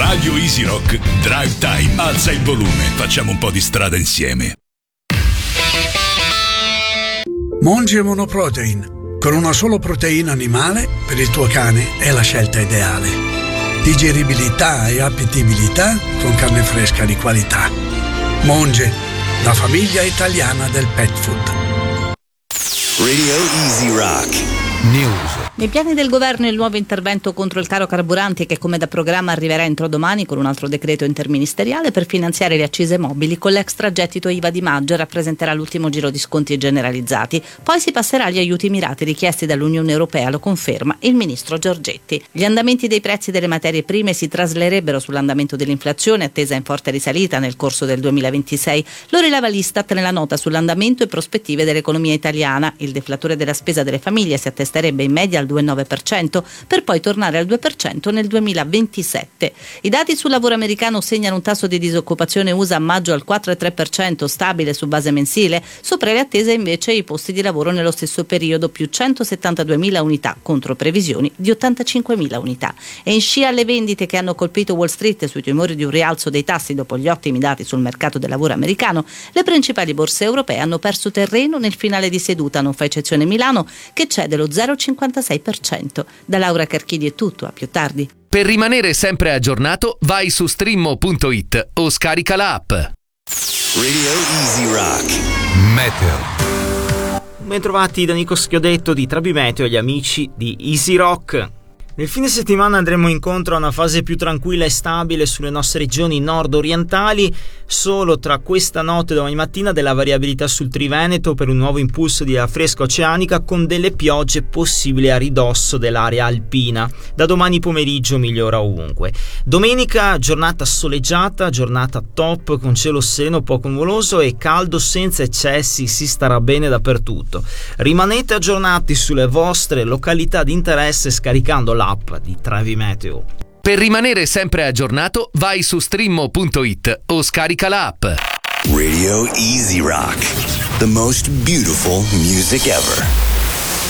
Radio Easy Rock Drive Time. Alza il volume, facciamo un po' di strada insieme. Monge Monoprotein. Con una solo proteina animale, per il tuo cane è la scelta ideale. Digeribilità e appetibilità con carne fresca di qualità. Monge, la famiglia italiana del pet food. Radio Easy Rock News. Nei piani del governo il nuovo intervento contro il caro carburanti che come da programma arriverà entro domani con un altro decreto interministeriale per finanziare le accise mobili con l'extragettito IVA di maggio rappresenterà l'ultimo giro di sconti generalizzati. Poi si passerà agli aiuti mirati richiesti dall'Unione Europea, lo conferma il ministro Giorgetti. Gli andamenti dei prezzi delle materie prime si traslerebbero sull'andamento dell'inflazione attesa in forte risalita nel corso del 2026. Lo rileva l'Istat nella nota sull'andamento e prospettive dell'economia italiana. Il deflatore della spesa delle famiglie si attesterebbe in media al 2,9% per poi tornare al 2% nel 2027. I dati sul lavoro americano segnano un tasso di disoccupazione USA a maggio al 4,3%, stabile su base mensile, sopra le attese invece i posti di lavoro nello stesso periodo più 172.000 unità contro previsioni di 85.000 unità. E in scia alle vendite che hanno colpito Wall Street sui timori di un rialzo dei tassi dopo gli ottimi dati sul mercato del lavoro americano, le principali borse europee hanno perso terreno nel finale di seduta, non fa eccezione Milano che cede lo 0,56%. Da Laura Carchidi è tutto, a più tardi. Per rimanere sempre aggiornato vai su streammo.it o scarica l'app. Radio Easy Rock Meteo. Bentrovati da Nico Schiodetto di Trabi Meteo e gli amici di Easy Rock. Nel fine settimana andremo incontro a una fase più tranquilla e stabile sulle nostre regioni nord-orientali, solo tra questa notte e domani mattina della variabilità sul Triveneto per un nuovo impulso di aria fresca oceanica con delle piogge possibili a ridosso dell'area alpina. Da domani pomeriggio migliora ovunque. Domenica giornata soleggiata, giornata top con cielo sereno poco nuvoloso e caldo senza eccessi, si starà bene dappertutto. Rimanete aggiornati sulle vostre località di interesse scaricando l'app di Travi Meteo. Per rimanere sempre aggiornato vai su streammo.it o scarica l'app. Radio Easy Rock, the most beautiful music ever.